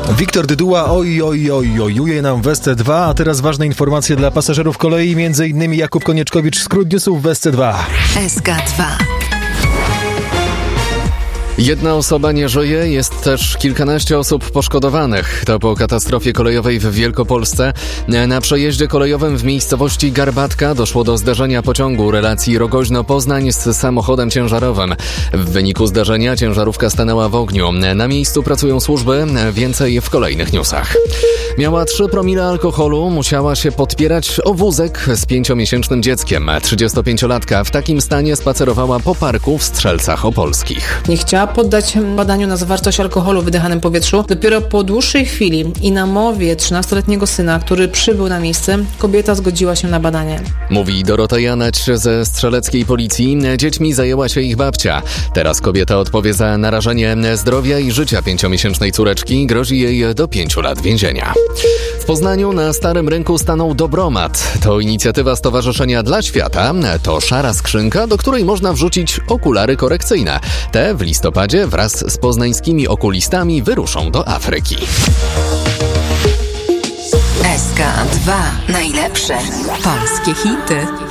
Wiktor Dyduła ojuje nam w SC2, a teraz ważne informacje dla pasażerów kolei, m.in. Jakub Konieczkowicz, skrót newsów w SC2. SK2. Jedna osoba nie żyje, jest też kilkanaście osób poszkodowanych. To po katastrofie kolejowej w Wielkopolsce. Na przejeździe kolejowym w miejscowości Garbatka doszło do zderzenia pociągu relacji Rogoźno-Poznań z samochodem ciężarowym. W wyniku zdarzenia ciężarówka stanęła w ogniu. Na miejscu pracują służby, więcej w kolejnych newsach. Miała 3 promile alkoholu, musiała się podpierać o wózek z 5-miesięcznym dzieckiem. 35-latka w takim stanie spacerowała po parku w Strzelcach Opolskich. Nie chciała poddać badaniu na zawartość alkoholu w wydychanym powietrzu. Dopiero po dłuższej chwili i na mowie 13-letniego syna, który przybył na miejsce, kobieta zgodziła się na badanie. Mówi Dorota Janać ze strzeleckiej policji. Dziećmi zajęła się ich babcia. Teraz kobieta odpowie za narażenie zdrowia i życia 5-miesięcznej córeczki. Grozi jej do 5 lat więzienia. W Poznaniu na Starym Rynku stanął Dobromat. To inicjatywa Stowarzyszenia dla Świata. To szara skrzynka, do której można wrzucić okulary korekcyjne. Te w listopadzie wraz z poznańskimi okulistami wyruszą do Afryki. SK2. Najlepsze polskie hity.